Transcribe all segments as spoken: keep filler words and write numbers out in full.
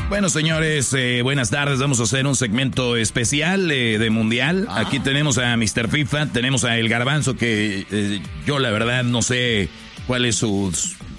Bueno, señores, eh, buenas tardes. Vamos a hacer un segmento especial eh, de Mundial. Ah. Aquí tenemos a mister FIFA, tenemos a El Garbanzo, que eh, yo la verdad no sé cuál es su,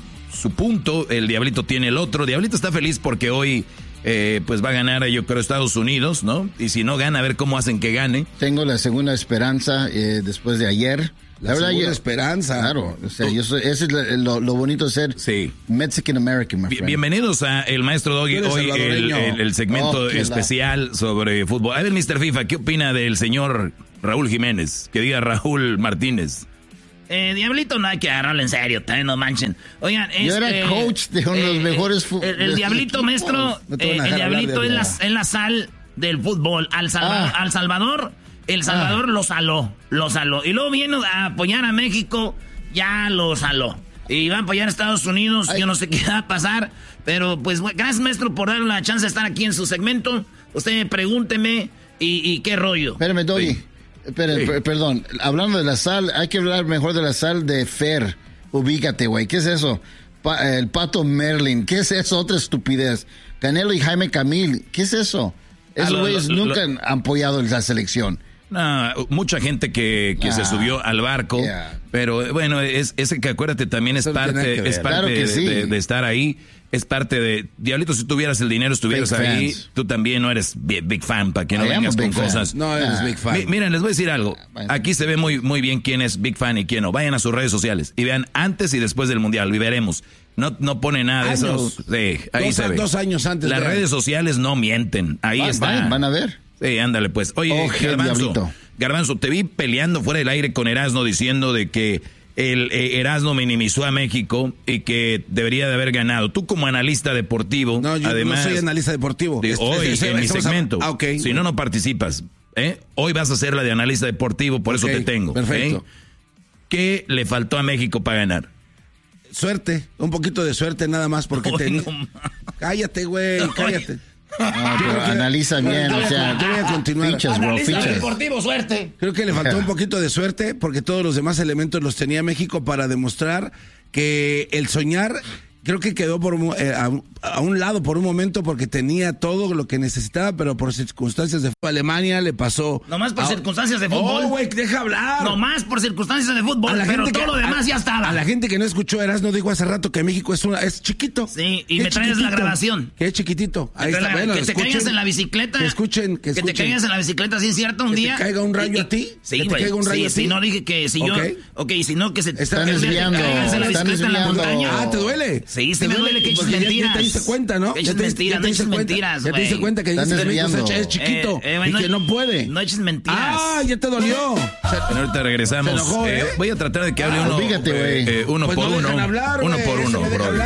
su punto. El Diablito tiene el otro. Diablito está feliz porque hoy eh, pues va a ganar, yo creo, Estados Unidos, ¿no? Y si no gana, a ver cómo hacen que gane. Tengo la segunda esperanza eh, después de ayer. La, la verdad, segunda yo, esperanza. Claro, o sea, yo soy, ese es lo, lo bonito de ser sí. Mexican American, my friend. Bienvenidos a El Maestro Doggy, hoy el, el, el segmento oh, especial la... sobre fútbol. A ver, mister FIFA, ¿qué opina del señor Raúl Jiménez? Que diga Raúl Martínez. Eh, Diablito no hay que agarrarlo en serio, también no manchen. Oigan, es, yo era eh, coach de uno de los eh, mejores fútbol. El, el Diablito, maestro, no eh, el Diablito es la, es la sal del fútbol. Al Salvador, ah. al Salvador El Salvador ah. lo saló, lo saló. Y luego viene a apoyar a México, ya lo saló. Y va a apoyar a Estados Unidos, Ay. yo no sé qué va a pasar. Pero pues gracias, maestro, por darle la chance de estar aquí en su segmento. Usted pregúnteme y, y qué rollo. Espérame, Doggy. Sí. Espérame, sí. perdón. Hablando de la sal, hay que hablar mejor de la sal de Fer. Ubícate, güey. ¿Qué es eso? Pa, el Pato Merlin. ¿Qué es eso? Otra estupidez. Canelo y Jaime Camil. ¿Qué es eso? Esos güeyes nunca lo, han apoyado la selección. No, mucha gente que, que ah, se subió al barco, yeah. pero bueno, es ese que acuérdate también es Eso parte, es parte claro de, sí. de, de estar ahí, es parte de... Diablito, si tuvieras el dinero, estuvieras big ahí, fans. Tú también no eres big, big fan, para que no I vengas con fan. cosas. No eres ah. big fan. Mi, miren, les voy a decir algo, aquí se ve muy, muy bien quién es big fan y quién no. Vayan a sus redes sociales y vean antes y después del Mundial, y veremos. No, no pone nada de eso. Sí, ahí dos, se ve. Dos años antes. Las de redes sociales no mienten, ahí Va, está. Van, van a ver. Sí, ándale pues. Oye, oh, Garbanzo, Garbanzo, te vi peleando fuera del aire con Erasno diciendo de que el eh, Erasno minimizó a México y que debería de haber ganado. Tú como analista deportivo, no, yo además, no soy analista deportivo. De hoy es, es, en mi segmento. A... Ah, okay. Si no, no participas. ¿eh? Hoy vas a ser la de analista deportivo, por okay, eso te tengo. Perfecto. ¿eh? ¿Qué le faltó a México para ganar? Suerte, un poquito de suerte nada más porque Oy, tenía... no, cállate, güey, cállate. No, pero analiza bien, o sea, yo voy a continuar. Fichas, bro, Analista fichas. deportivo, suerte. Creo que le faltó un poquito de suerte porque todos los demás elementos los tenía México para demostrar que el soñar, creo que quedó por eh, a, a un lado por un momento porque tenía todo lo que necesitaba, pero por circunstancias de fútbol. Alemania le pasó. Nomás por a... circunstancias de fútbol. Oh, güey, deja hablar. Nomás por circunstancias de fútbol, pero todo que, lo demás a, ya estaba. A la gente que no escuchó, Erasno dijo hace rato que México es una es chiquito. Sí, y me traes la grabación. Que es chiquitito. Ahí está, la, bueno, que te escuchen, caigas en la bicicleta. Que escuchen, que escuchen. Que te caigas en la bicicleta, ¿sí es cierto? Un que día. ¿Que te caiga un rayo y, a ti? Sí, ¿Que te caiga un rayo sí, a ti? sí, no dije que si yo... Okay. Ok, si no, que se... Están desviando. Están desviando. Ah, ¿te duele? Sí, sí me duele que eches mentiras. Ya te diste cuenta, ¿no? Que eches mentiras, no eches mentiras, Ya te diste cuenta que dices que México es chiquito eh, eh, y no, que no puede. No eches mentiras. Ah, ya te dolió. Bueno, ahorita regresamos. Se enojó, ¿eh? eh, voy a tratar de que hable ah, uno, fíjate, eh, eh, uno pues por no uno. Hablar, uno por uno, bro.